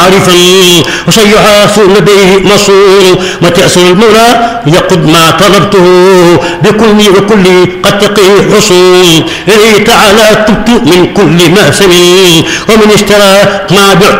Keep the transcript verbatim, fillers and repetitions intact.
عارفا وسيحاس لديه مصون وتأسر المولى يقد ما طلبته بكل وكل قد تقي حصول إليه تعالى تبت من كل مأسم ومن اشترى ما بعت